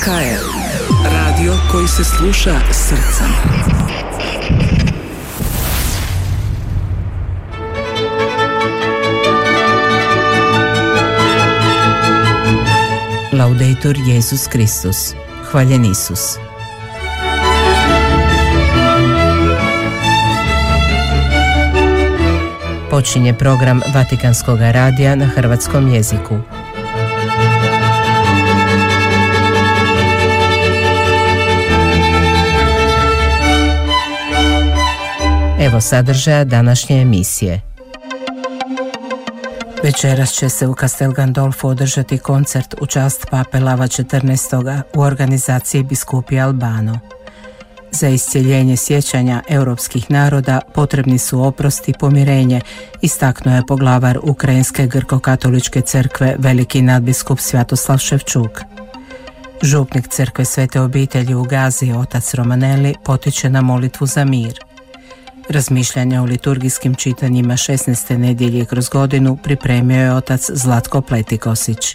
KL, radio koji se sluša srcem. Laudetur Jesus Kristus. Hvaljen Isus. Počinje program Vatikanskog radija na hrvatskom jeziku. Evo sadržaja današnje emisije. Večeras će se u Castel Gandolfu održati koncert u čast pape Lava XIV. U organizaciji biskupija Albano. Za iscjeljenje sjećanja europskih naroda potrebni su oprost i pomirenje, istaknuo je poglavar Ukrajinske grko-katoličke crkve veliki nadbiskup Svjatoslav Ševčuk. Župnik crkve Svete obitelji u Gazi, otac Romanelli, potiče na molitvu za mir. Razmišljanja o liturgijskim čitanjima 16. nedjelje kroz godinu pripremio je otac Zlatko Pletikosić.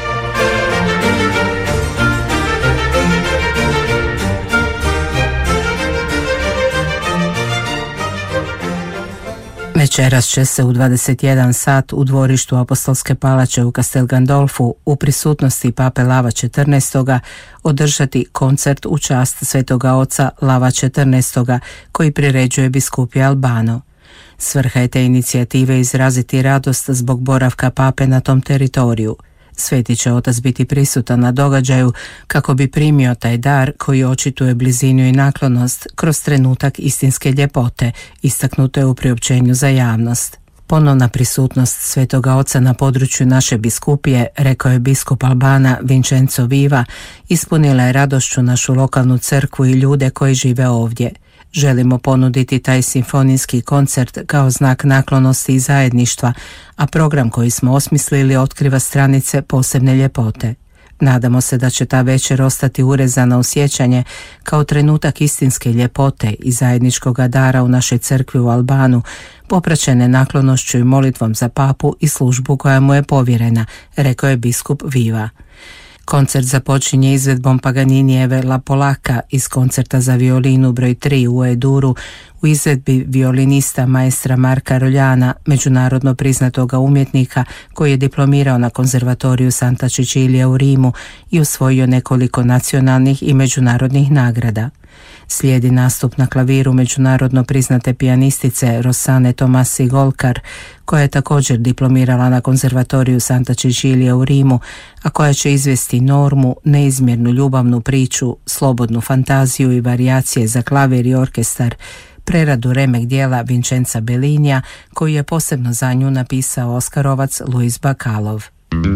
Večeras će se u 21 sat u dvorištu Apostolske palače u Castel Gandolfu u prisutnosti pape Lava XIV. Održati koncert u čast svetoga oca Lava XIV. Koji priređuje biskupija Albano. Svrha je te inicijative izraziti radost zbog boravka pape na tom teritoriju. Sveti će otac biti prisutan na događaju kako bi primio taj dar koji očituje blizinu i naklonost kroz trenutak istinske ljepote, istaknuto je u priopćenju za javnost. Ponovna prisutnost svetoga oca na području naše biskupije, rekao je biskup Albana Vincenzo Viva, ispunila je radošću našu lokalnu crkvu i ljude koji žive ovdje. Želimo ponuditi taj simfonijski koncert kao znak naklonosti i zajedništva, a program koji smo osmislili otkriva stranice posebne ljepote. Nadamo se da će ta večer ostati urezana u sjećanje kao trenutak istinske ljepote i zajedničkog dara u našoj crkvi u Albanu, popraćene naklonošću i molitvom za papu i službu koja mu je povjerena, rekao je biskup Viva. Koncert započinje izvedbom Paganinijeve La Polaka iz koncerta za violinu broj 3 u E-duru u izvedbi violinista maestra Marka Roljana, međunarodno priznatoga umjetnika koji je diplomirao na konzervatoriju Santa Cecilia u Rimu i osvojio nekoliko nacionalnih i međunarodnih nagrada. Slijedi nastup na klaviru međunarodno priznate pijanistice Rossane Tomasi Golkar, koja je također diplomirala na konzervatoriju Santa Cecilia u Rimu, a koja će izvesti normu, neizmjernu ljubavnu priču, slobodnu fantaziju i varijacije za klavir i orkestar, preradu remek dijela Vincenza Bellinija, koju je posebno za nju napisao Oskarovac Luis Bacalov.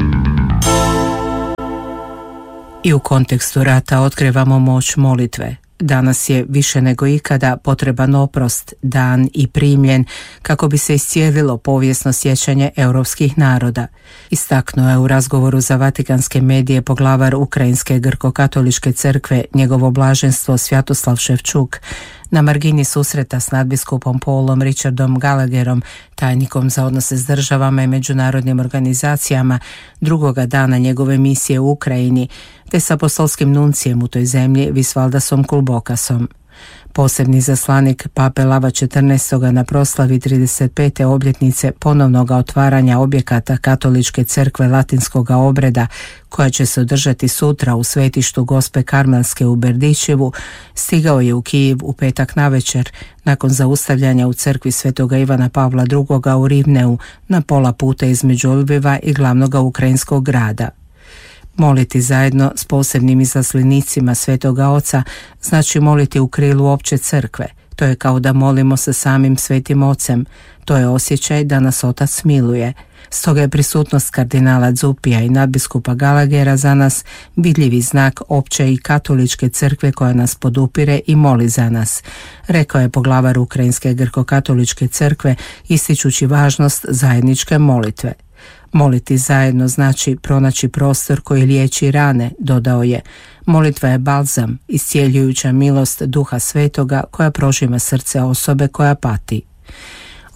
I u kontekstu rata otkrivamo moć molitve. Danas je više nego ikada potreban oprost, dan i primljen kako bi se iscijelilo povijesno sjećanje europskih naroda. Istaknuo je u razgovoru za vatikanske medije poglavar Ukrajinske grko-katoličke crkve njegovo blaženstvo Svjatoslav Ševčuk na margini susreta s nadbiskupom Paulom Richardom Gallagherom, tajnikom za odnose s državama i međunarodnim organizacijama, drugoga dana njegove misije u Ukrajini, te s apostolskim nuncijem u toj zemlji Visvaldasom Kulbokasom. Posebni zaslanik pape Lava XIV. Na proslavi 35. obljetnice ponovnog otvaranja objekata Katoličke crkve latinskog obreda, koja će se održati sutra u svetištu Gospe Karmelske u Berdičevu, stigao je u Kijev u petak navečer nakon zaustavljanja u crkvi Svetoga Ivana Pavla II. U Rivneu na pola puta između Lviva i glavnog ukrajinskog grada. Moliti zajedno s posebnim izaslenicima Svetoga Oca znači moliti u krilu opće crkve. To je kao da molimo sa samim Svetim Ocem. To je osjećaj da nas Otac miluje. Stoga je prisutnost kardinala Zupija i nadbiskupa Gallaghera za nas vidljivi znak opće i katoličke crkve koja nas podupire i moli za nas, rekao je poglavar Ukrajinske grko-katoličke crkve, ističući važnost zajedničke molitve. Moliti zajedno znači pronaći prostor koji liječi rane, dodao je. Molitva je balzam, iscijeljujuća milost Duha Svetoga koja prožima srce osobe koja pati.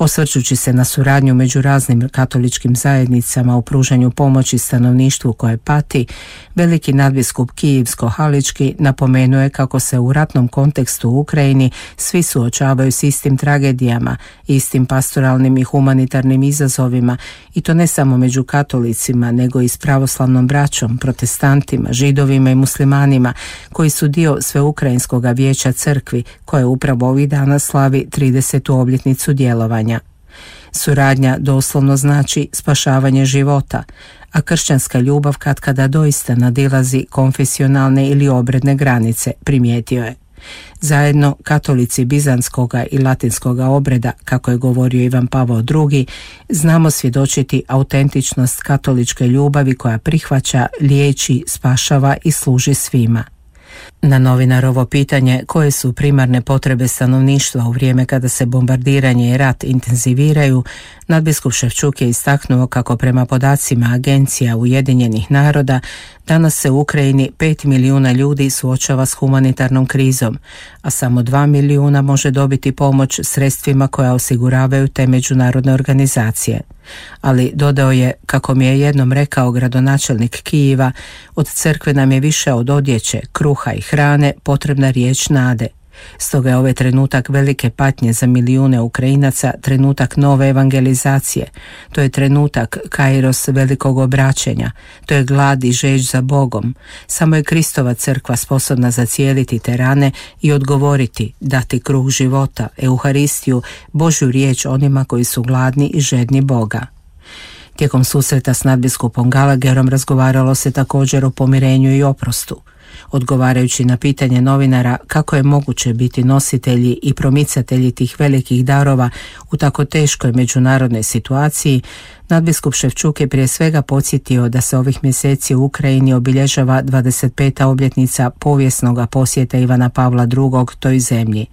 Osvrćući se na suradnju među raznim katoličkim zajednicama u pružanju pomoći stanovništvu koje pati, veliki nadbiskup Kijevsko-Halički napomenuo je kako se u ratnom kontekstu u Ukrajini svi suočavaju s istim tragedijama, istim pastoralnim i humanitarnim izazovima, i to ne samo među katolicima, nego i s pravoslavnom braćom, protestantima, židovima i muslimanima, koji su dio Sveukrajinskog vijeća crkvi, koje upravo ovih dana slavi 30. obljetnicu djelovanja. Suradnja doslovno znači spašavanje života, a kršćanska ljubav katkada doista nadilazi konfesionalne ili obredne granice, primijetio je. Zajedno katolici bizantskoga i latinskoga obreda, kako je govorio Ivan Pavao II, znamo svjedočiti autentičnost katoličke ljubavi koja prihvaća, liječi, spašava i služi svima. Na novinarovo pitanje koje su primarne potrebe stanovništva u vrijeme kada se bombardiranje i rat intenziviraju, nadbiskup Ševčuk je istaknuo kako prema podacima Agencija Ujedinjenih naroda danas se u Ukrajini 5 milijuna ljudi suočava s humanitarnom krizom, a samo 2 milijuna može dobiti pomoć sredstvima koja osiguravaju te međunarodne organizacije. Ali dodao je, kako mi je jednom rekao gradonačelnik Kijeva, od crkve nam je više od odjeće, kruha i hrane potrebna riječ nade. Stoga je ovaj trenutak velike patnje za milijune Ukrajinaca trenutak nove evangelizacije. To je trenutak kairos velikog obraćenja. To je glad i žeđ za Bogom. Samo je Kristova crkva sposobna zacijeliti te rane i odgovoriti, dati kruh života, Euharistiju, Božju riječ onima koji su gladni i žedni Boga. Tijekom susreta s nadbiskupom Gallagherom razgovaralo se također o pomirenju i oprostu. Odgovarajući na pitanje novinara kako je moguće biti nositelji i promicatelji tih velikih darova u tako teškoj međunarodnoj situaciji, nadbiskup Ševčuk je prije svega podsjetio da se ovih mjeseci u Ukrajini obilježava 25. obljetnica povijesnog posjeta Ivana Pavla II. Toj zemlji.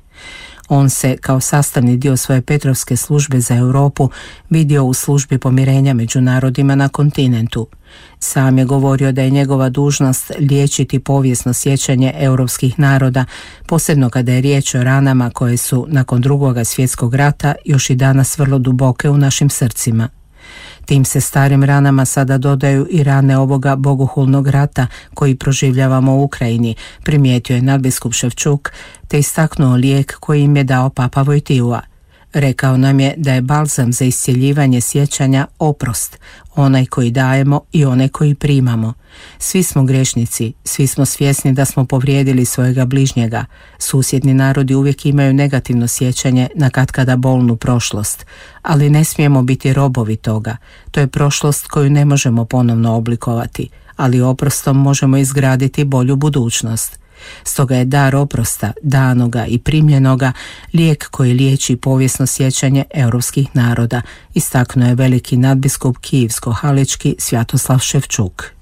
On se kao sastavni dio svoje Petrovske službe za Europu vidio u službi pomirenja među narodima na kontinentu. Sam je govorio da je njegova dužnost liječiti povijesno sjećanje europskih naroda, posebno kada je riječ o ranama koje su nakon II. Svjetskog rata još i danas vrlo duboke u našim srcima. Tim se starim ranama sada dodaju i rane ovoga bogohulnog rata koji proživljavamo u Ukrajini, primijetio je nadbiskup Ševčuk, te istaknuo lijek koji im je dao Papa Vojtila. Rekao nam je da je balzam za iscjeljivanje sjećanja oprost, onaj koji dajemo i onaj koji primamo. Svi smo grešnici, svi smo svjesni da smo povrijedili svojega bližnjega. Susjedni narodi uvijek imaju negativno sjećanje na katkada bolnu prošlost, ali ne smijemo biti robovi toga. To je prošlost koju ne možemo ponovno oblikovati, ali oprostom možemo izgraditi bolju budućnost. Stoga je dar oprosta, danoga i primljenoga, lijek koji liječi povijesno sjećanje europskih naroda, istaknuo je veliki nadbiskup Kijevsko-Halički Svjatoslav Ševčuk.